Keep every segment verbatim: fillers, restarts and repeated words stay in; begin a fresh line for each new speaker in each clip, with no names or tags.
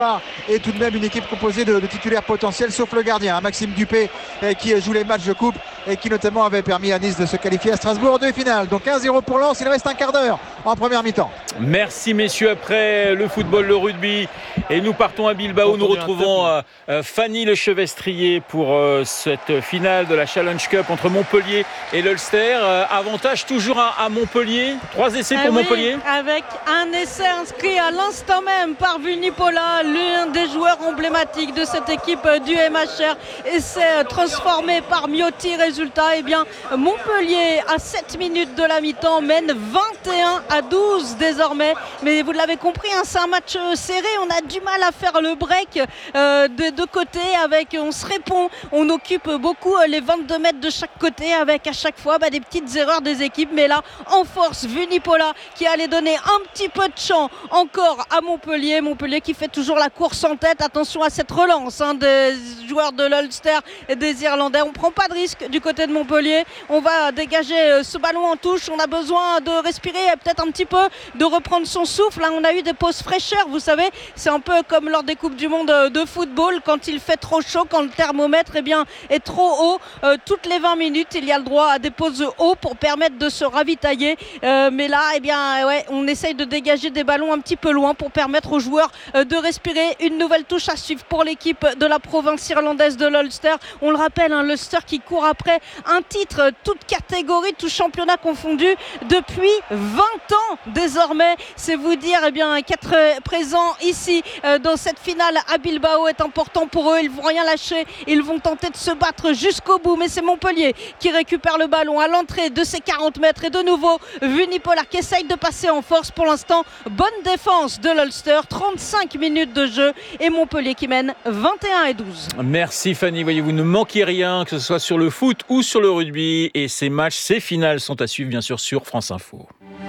Et tout de même une équipe composée de, de titulaires potentiels, sauf le gardien, hein, Maxime Dupé, eh, qui joue les matchs de coupe et qui notamment avait permis à Nice de se qualifier à Strasbourg en demi-finale. Donc un zéro pour Lens, il reste un quart d'heure en première mi-temps.
Merci messieurs, après le football, le rugby, et nous partons à Bilbao. Nous retrouvons euh, euh, Fanny Lechevestrier pour euh, cette finale de la Challenge Cup entre Montpellier et l'Ulster. Euh, avantage toujours à, à Montpellier, trois essais pour ah oui, Montpellier.
Avec un essai inscrit à l'instant même par Vunipola, l'un des joueurs emblématiques de cette équipe du M H R. Essai transformé par Miotti. Résultat, eh bien, Montpellier à sept minutes de la mi-temps mène vingt et un à douze désormais. Mais vous l'avez compris, hein, c'est un match serré. On a du mal à faire le break euh, de deux côtés. Avec, on se répond, on occupe beaucoup euh, les vingt-deux mètres de chaque côté avec à chaque fois bah, des petites erreurs des équipes. Mais là, en force, Vunipola qui allait donner un petit peu de champ encore à Montpellier. Montpellier qui fait toujours la course en tête. Attention à cette relance hein, des joueurs de l'Ulster et des Irlandais. On ne prend pas de risque du côté de Montpellier. On va dégager ce ballon en touche. On a besoin de respirer, peut-être un petit peu de reprendre son souffle. Là, on a eu des pauses fraîcheurs, vous savez. C'est un peu comme lors des Coupes du Monde de football. Quand il fait trop chaud, quand le thermomètre eh bien, est trop haut, euh, toutes les vingt minutes, il y a le droit à des pauses haut pour permettre de se ravitailler. Euh, mais là, eh bien, ouais, on essaye de dégager des ballons un petit peu loin pour permettre aux joueurs euh, de respirer. Une nouvelle touche à suivre pour l'équipe de la province irlandaise de l'Ulster. On le rappelle, hein, l'Ulster qui court après un titre, toute catégorie, tout championnat confondu, depuis vingt ans désormais. C'est vous dire eh bien, qu'être présent ici euh, dans cette finale à Bilbao est important pour eux. Ils ne vont rien lâcher, ils vont tenter de se battre jusqu'au bout. Mais c'est Montpellier qui récupère le ballon à l'entrée de ses quarante mètres. Et de nouveau, Vunipola qui essaye de passer en force. Pour l'instant, bonne défense de l'Ulster, trente-cinq minutes de jeu et Montpellier qui mène vingt et un à douze.
Merci Fanny, voyez-vous, ne manquez rien, que ce soit sur le foot ou sur le rugby. Et ces matchs, ces finales sont à suivre bien sûr sur France Info.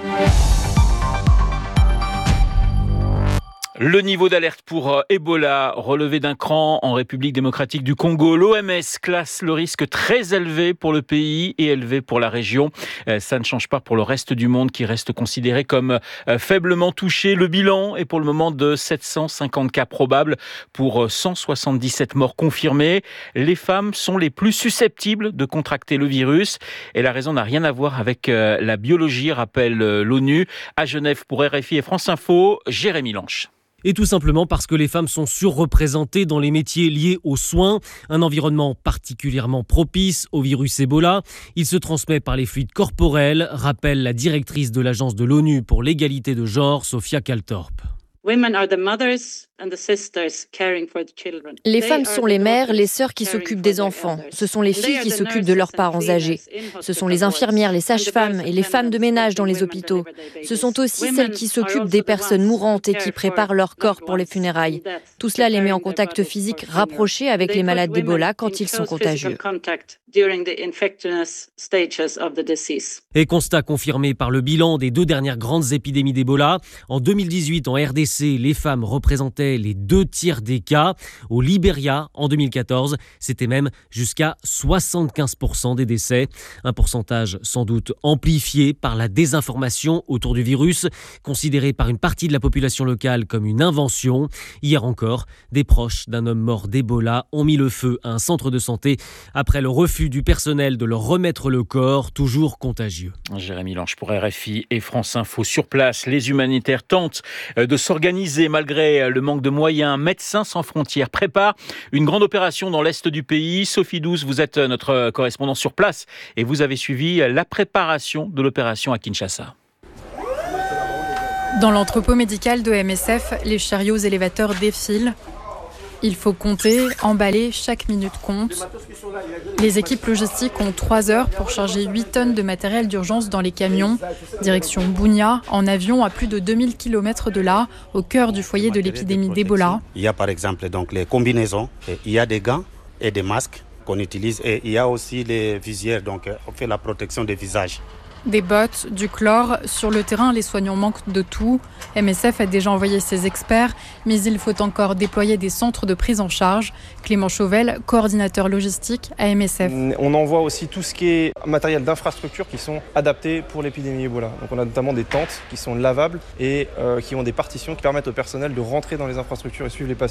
Le niveau d'alerte pour Ebola relevé d'un cran en République démocratique du Congo. L'O M S classe le risque très élevé pour le pays et élevé pour la région. Ça ne change pas pour le reste du monde qui reste considéré comme faiblement touché. Le bilan est pour le moment de sept cent cinquante cas probables pour cent soixante-dix-sept morts confirmées. Les femmes sont les plus susceptibles de contracter le virus et la raison n'a rien à voir avec la biologie, rappelle l'ONU. À Genève pour R F I et France Info, Jérémy Lanche.
Et tout simplement parce que les femmes sont surreprésentées dans les métiers liés aux soins, un environnement particulièrement propice au virus Ebola. Il se transmet par les fluides corporels, rappelle la directrice de l'agence de l'ONU pour l'égalité de genre, Sophia Kaltorp.
Les femmes sont les mères, les sœurs qui s'occupent des enfants. Ce sont les filles qui s'occupent de leurs parents âgés. Ce sont les infirmières, les sages-femmes et les femmes de ménage dans les hôpitaux. Ce sont aussi celles qui s'occupent des personnes mourantes et qui préparent leur corps pour les funérailles. Tout cela les met en contact physique rapproché avec les malades d'Ebola quand ils sont contagieux.
Et constat confirmé par le bilan des deux dernières grandes épidémies d'Ebola. En deux mille dix-huit, en R D C, les femmes représentaient les deux tiers des cas. Au Libéria, en deux mille quatorze, c'était même jusqu'à soixante-quinze pour cent des décès. Un pourcentage sans doute amplifié par la désinformation autour du virus, considéré par une partie de la population locale comme une invention. Hier encore, des proches d'un homme mort d'Ebola ont mis le feu à un centre de santé après le refus du personnel de leur remettre le corps, toujours contagieux.
Jérémy Lanche pour R F I et France Info. Sur place, les humanitaires tentent de s'organiser malgré le manque de moyens. Médecins sans frontières prépare une grande opération dans l'est du pays. Sophie Douce, vous êtes notre correspondante sur place et vous avez suivi la préparation de l'opération à Kinshasa.
Dans l'entrepôt médical de M S F, les chariots élévateurs défilent. Il faut compter, emballer, chaque minute compte. Les équipes logistiques ont trois heures pour charger huit tonnes de matériel d'urgence dans les camions. Direction Bunia, en avion à plus de deux mille kilomètres de là, au cœur du foyer de l'épidémie d'Ebola.
Il y a par exemple donc les combinaisons, et il y a des gants et des masques qu'on utilise et il y a aussi les visières, donc on fait la protection des visages.
Des bottes, du chlore. Sur le terrain, les soignants manquent de tout. M S F a déjà envoyé ses experts, mais il faut encore déployer des centres de prise en charge. Clément Chauvel, coordinateur logistique à M S F.
On envoie aussi tout ce qui est matériel d'infrastructure qui sont adaptés pour l'épidémie Ebola. Donc on a notamment des tentes qui sont lavables et euh, qui ont des partitions qui permettent au personnel de rentrer dans les infrastructures et suivre les patients.